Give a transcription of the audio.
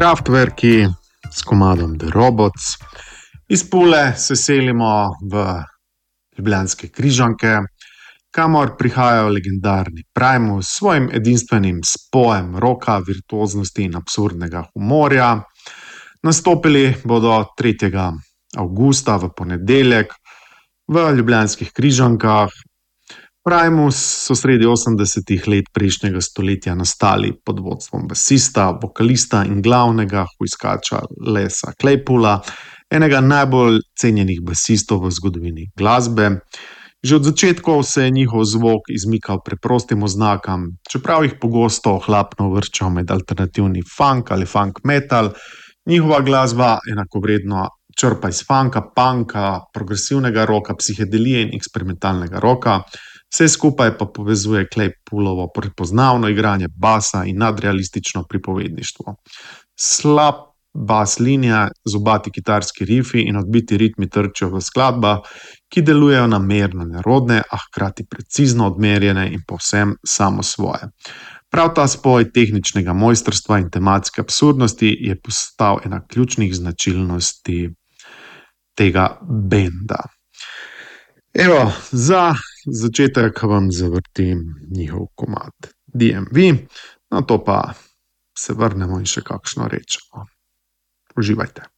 Kraftwerki s komadom The Robots. Iz Pule se selimo v Ljubljanske Križanke, kamor prihajajo legendarni Primus s svojim edinstvenim spojem roka, virtuoznosti in absurdnega humorja. Nastopili bodo 3. avgusta v ponedeljek v Ljubljanskih Križankah. Primus so sredi 80. let prejšnjega stoletja nastali pod vodstvom basista, vokalista in glavnega hujskača Lesa Claypoola, enega najbolj cenjenih basistov v zgodovini glasbe. Že od začetkov se je njihov zvok izmikal preprostim oznakam, čeprav jih pogosto ohlapno uvrščajo med alternativni funk ali funk metal. Njihova glasba enakovredno črpa iz funka, punka, progresivnega roka, psihedelije in eksperimentalnega roka. Vse skupaj pa povezuje Claypoolovo prepoznavno igranje basa in nadrealistično pripovedništvo. Slab bas linija, zobati kitarski rifi in odbiti ritmi trčijo v skladbah, ki delujejo namerno nerodne, a hkrati precizno odmerjene in povsem samosvoje. Prav ta spoj tehničnega mojstrstva in tematske absurdnosti je postal ena ključnih značilnosti tega benda. Evo, za začetek vam zavrtim njihov komad DMV, na to pa se vrnemo in še kakšno rečemo. Uživajte.